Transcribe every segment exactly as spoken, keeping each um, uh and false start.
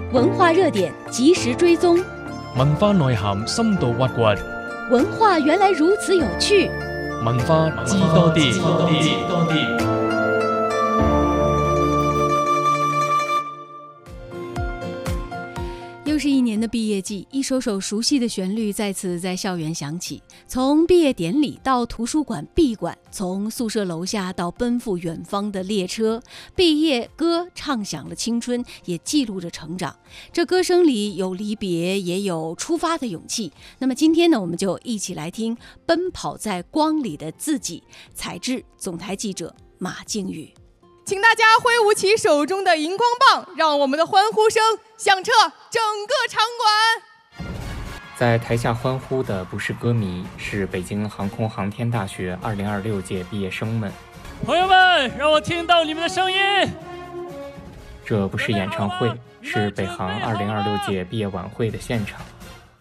文化热点及时追踪， 文化內涵深度挖掘， 文化原来如此有趣， 文化知多啲。 又是一年的毕业季，一首首熟悉的旋律再次在校园响起。从毕业典礼到图书馆闭馆，从宿舍楼下到奔赴远方的列车，毕业歌唱响了青春，也记录着成长。这歌声里有离别，也有出发的勇气。那么今天呢，我们就一起来听《奔跑在光里的自己》，采制总台记者马靖宇。 请大家挥舞起手中的荧光棒，让我们的欢呼声响彻整个场馆。 在台下欢呼的不是歌迷，是北京航空航天大学二零二六届毕业生们。 朋友们，让我听到你们的声音。 这不是演唱会，是北航二零二六届毕业晚会的现场。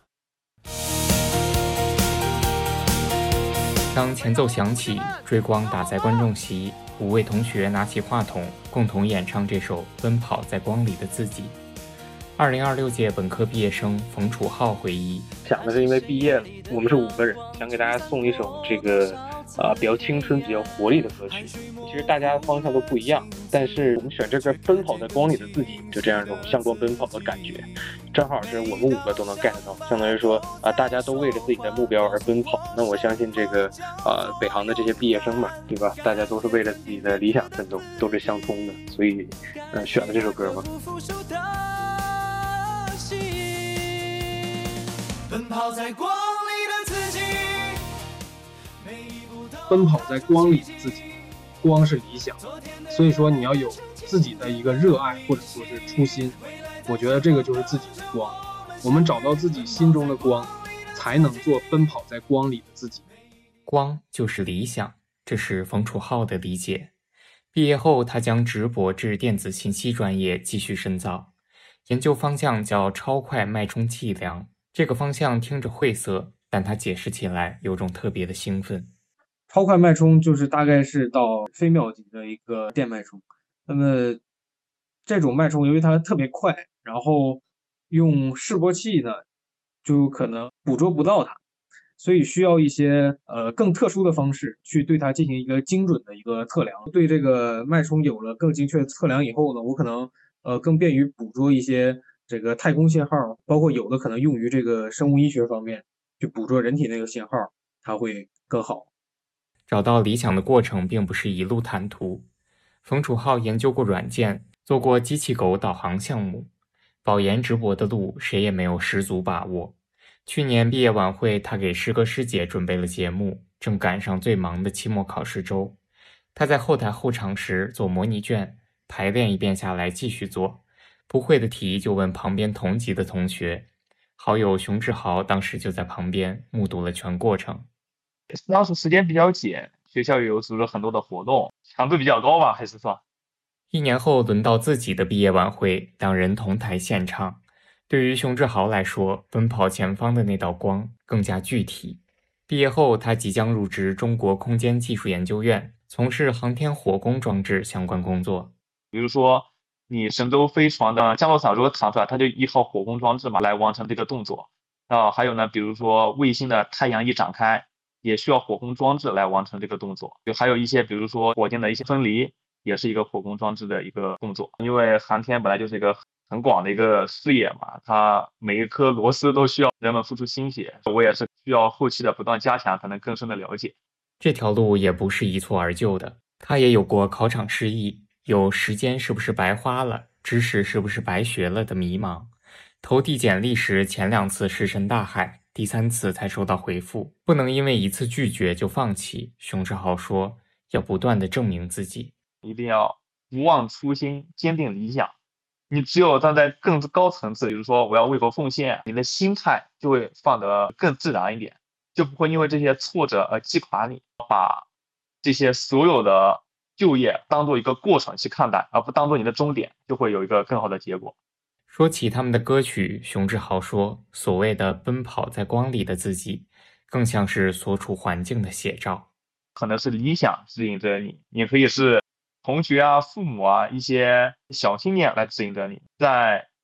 当前奏响起，追光打在观众席，五位同学拿起话筒，共同演唱这首《奔跑在光里的自己》。二零二六届本科毕业生冯楚浩回忆， 想的是因为毕业了，我们是五个人，想给大家送一首这个啊、呃、比较青春、比较活力的歌曲。其实大家方向都不一样，但是我们选这个《奔跑在光里的自己》，就这样一种向光奔跑的感觉，正好是我们五个都能 get 到。相当于说啊、呃，大家都为了自己的目标而奔跑。那我相信这个啊、呃、北航的这些毕业生嘛，对吧？大家都是为了自己的理想奋斗，都是相通的，所以嗯、呃、选了这首歌吧。 奔跑在光里的自己， 奔跑在光里的自己，光是理想，所以说你要有自己的一个热爱或者说是初心，我觉得这个就是自己的光。我们找到自己心中的光，才能做奔跑在光里的自己。 光就是理想，这是冯楚浩的理解。毕业后，他将直博至电子信息专业继续深造，研究方向叫超快脉冲计量。这个方向听着晦涩，但他解释起来有种特别的兴奋。 超快脉冲就是大概是到非秒级的一个电脉冲。那么这种脉冲由于它特别快，然后用示波器呢就可能捕捉不到它，所以需要一些呃更特殊的方式去对它进行一个精准的一个测量。对这个脉冲有了更精确的测量以后呢，我可能呃更便于捕捉一些这个太空信号，包括有的可能用于这个生物医学方面，去捕捉人体那个信号，它会更好。 找到理想的过程并不是一路坦途。冯楚浩研究过软件，做过机器狗导航项目，保研直博的路谁也没有十足把握。去年毕业晚会，他给师哥师姐准备了节目，正赶上最忙的期末考试周。他在后台后场时做模拟卷，排练一遍下来继续做，不会的题就问旁边同级的同学。好友熊志豪当时就在旁边目睹了全过程。 当时时间比较紧，学校也有组织很多的活动，强度比较高吧，还是算。 一年后轮到自己的毕业晚会，两人同台献唱。对于熊志豪来说，奔跑前方的那道光更加具体。毕业后，他即将入职中国空间技术研究院，从事航天火攻装置相关工作。 比如说你神舟飞船的降落伞如果弹出来，它就依靠火攻装置嘛来完成这个动作啊。还有呢，比如说卫星的太阳一展开，也需要火攻装置来完成这个动作。就还有一些比如说火箭的一些分离，也是一个火攻装置的一个动作。因为航天本来就是一个很广的一个视野嘛，它每一颗螺丝都需要人们付出心血，我也是需要后期的不断加强才能更深的了解。 这条路也不是一蹴而就的，他也有过考场失意，有时间是不是白花了，知识是不是白学了的迷茫。投递简历时前两次石沉大海，第三次才收到回复，不能因为一次拒绝就放弃。熊志豪说，要不断地证明自己， 一定要不忘初心，坚定理想。你只有站在更高层次，比如说我要为国奉献，你的心态就会放得更自然一点，就不会因为这些挫折而击垮你，把这些所有的就业当做一个过程去看待，而不当做你的终点，就会有一个更好的结果。 说起他们的歌曲，熊志豪说，所谓的奔跑在光里的自己，更像是所处环境的写照。 可能是理想指引着你，也可以是同学啊、父母啊一些小信念来指引着你。在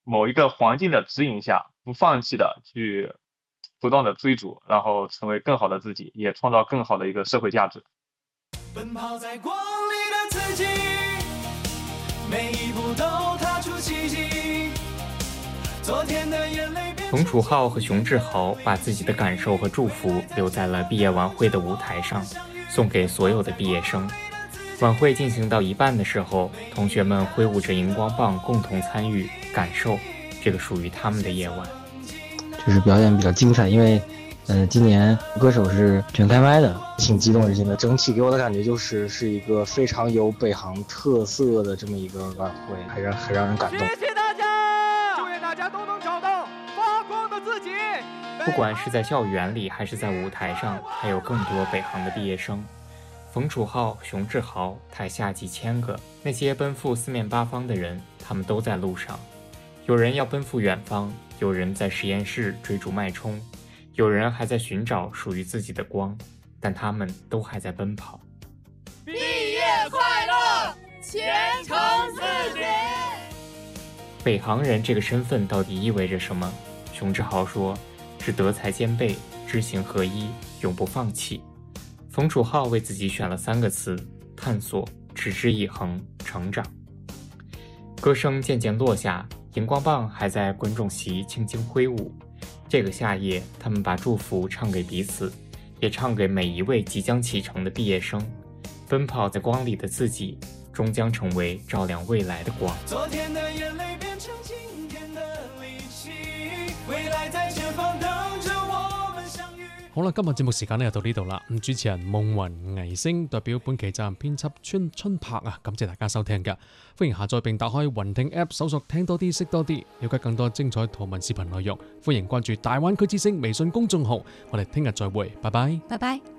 某一个环境的指引下，不放弃的去不断的追逐，然后成为更好的自己，也创造更好的一个社会价值。 奔跑在光里的自己，每一步都踏出奇迹。昨天的眼泪变成冯楚浩和熊志豪把自己的感受和祝福留在了毕业晚会的舞台上，送给所有的毕业生。晚会进行到一半的时候，同学们挥舞着荧光棒，共同参与感受这个属于他们的夜晚。 就是表演比较精彩，因为呃，今年歌手是全开麦的，挺激动人心的。整体给我的感觉就是是一个非常有北航特色的这么一个晚会，还让还让人感动。 谢谢大家，祝愿大家都能找到发光的自己。 不管是在校园里还是在舞台上，还有更多北航的毕业生。冯楚浩、熊志豪，台下几千个，那些奔赴四面八方的人，他们都在路上。有人要奔赴远方，有人在实验室追逐脉冲，有人还在寻找属于自己的光，但他们都还在奔跑。 毕业快乐，前程似锦。 北航人这个身份到底意味着什么？熊志豪说，是德才兼备，知行合一，永不放弃。冯楚浩为自己选了三个词：探索、持之以恒、成长。歌声渐渐落下，荧光棒还在观众席轻轻挥舞。这个夏夜，他们把祝福唱给彼此，也唱给每一位即将启程的毕业生。奔跑在光里的自己，终将成为照亮未来的光。 昨天的眼泪变成今天的力气，未来在前方等着我們相遇。 好啦，今日節目時間咧就到呢度啦。咁主持人夢雲藝星代表本期責任編輯春春柏啊，感謝大家收聽嘅。歡迎下載並打開雲聽 App 搜索聽多啲識多啲，了解更多精彩圖文視頻內容。歡迎關注大灣區之聲微信公眾號。我哋聽日再會，拜拜。 拜拜。